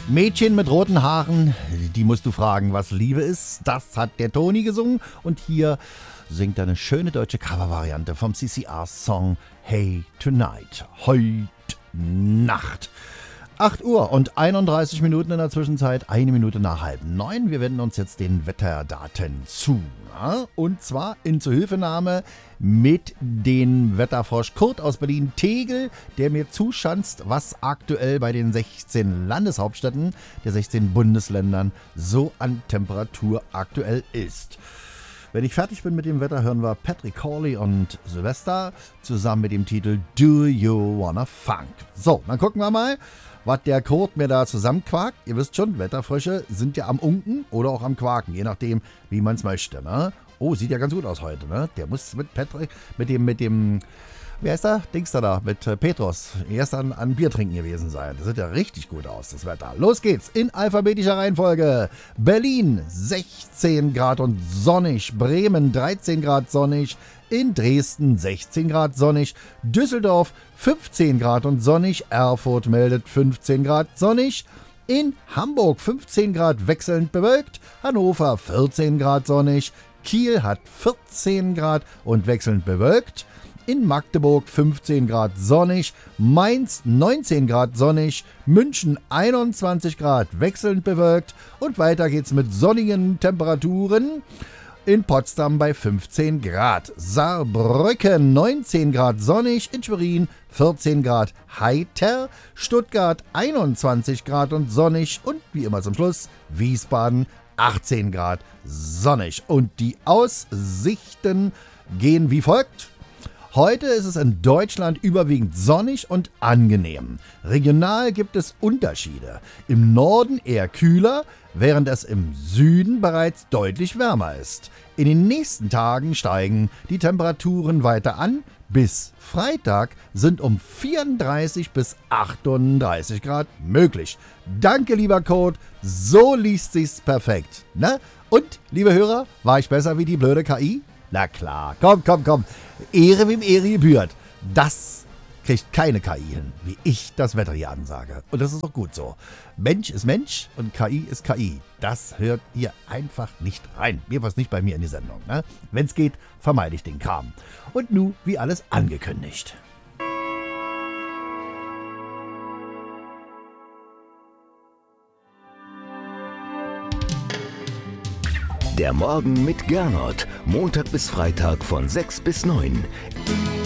Mädchen mit roten Haaren, die musst du fragen, was Liebe ist. Das hat der Toni gesungen und hier singt er eine schöne deutsche Covervariante vom CCR-Song Hey Tonight, heute Nacht. 8 Uhr und 31 Minuten in der Zwischenzeit, 1 Minute nach 8:30. Wir wenden uns jetzt den Wetterdaten zu. Und zwar in Zuhilfenahme mit dem Wetterfrosch Kurt aus Berlin-Tegel, der mir zuschanzt, was aktuell bei den 16 Landeshauptstädten der 16 Bundesländern so an Temperatur aktuell ist. Wenn ich fertig bin mit dem Wetter, hören wir Patrick Corley und Sylvester zusammen mit dem Titel Do You Wanna Funk. So, dann gucken wir mal, was der Kurt mir da zusammenquakt. Ihr wisst schon, Wetterfrösche sind ja am Unken oder auch am Quaken, je nachdem, wie man es möchte. Ne? Oh, sieht ja ganz gut aus heute. Ne? Der muss mit Patrick, mit dem, wie heißt der? Dings da, mit Petrus, erst an Bier trinken gewesen sein. Das sieht ja richtig gut aus, das Wetter. Los geht's, in alphabetischer Reihenfolge. Berlin 16 Grad und sonnig, Bremen 13 Grad sonnig, in Dresden 16 Grad sonnig, Düsseldorf 15 Grad und sonnig, Erfurt meldet 15 Grad sonnig, in Hamburg 15 Grad wechselnd bewölkt, Hannover 14 Grad sonnig, Kiel hat 14 Grad und wechselnd bewölkt, in Magdeburg 15 Grad sonnig, Mainz 19 Grad sonnig, München 21 Grad wechselnd bewölkt und weiter geht's mit sonnigen Temperaturen. In Potsdam bei 15 Grad, Saarbrücken 19 Grad sonnig, in Schwerin 14 Grad heiter, Stuttgart 21 Grad und sonnig und wie immer zum Schluss Wiesbaden 18 Grad sonnig. Und die Aussichten gehen wie folgt. Heute ist es in Deutschland überwiegend sonnig und angenehm. Regional gibt es Unterschiede. Im Norden eher kühler, während es im Süden bereits deutlich wärmer ist. In den nächsten Tagen steigen die Temperaturen weiter an. Bis Freitag sind um 34 bis 38 Grad möglich. Danke, lieber Code. So liest sich's perfekt. Ne? Und, liebe Hörer, war ich besser wie die blöde KI? Na klar, komm. Ehre wem Ehre gebührt. Das kriegt keine KI hin, wie ich das Wetter hier ansage. Und das ist auch gut so. Mensch ist Mensch und KI ist KI. Das hört ihr einfach nicht rein. Jedenfalls nicht bei mir in die Sendung. Ne? Wenn es geht, vermeide ich den Kram. Und nun, wie alles angekündigt. Der Morgen mit Gernot. Montag bis Freitag von 6 bis 9.